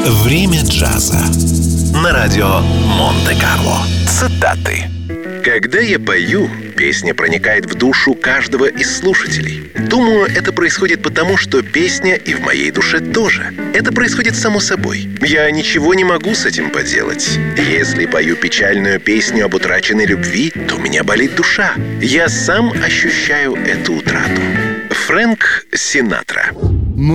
Время джаза на радио Монте-Карло. Цитаты. Когда я пою, песня проникает в душу каждого из слушателей. Думаю, это происходит потому, что песня и в моей душе тоже. Это происходит само собой. Я ничего не могу с этим поделать. Если пою печальную песню об утраченной любви, то у меня болит душа. Я сам ощущаю эту утрату. Фрэнк Синатра.